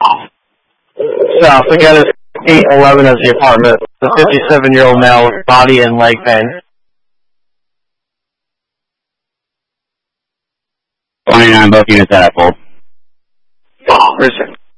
South, again, is 811 as the apartment. The 57-year-old male with body and leg pain. 29, both units at full. Precinct.